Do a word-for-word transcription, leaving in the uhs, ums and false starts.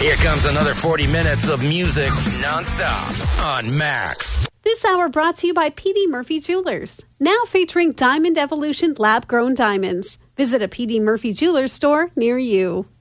Here comes another forty minutes of music nonstop on Max. This hour brought to you by P D Murphy Jewelers, now featuring Diamond Evolution lab-grown diamonds. Visit a P D Murphy Jewelers store near you.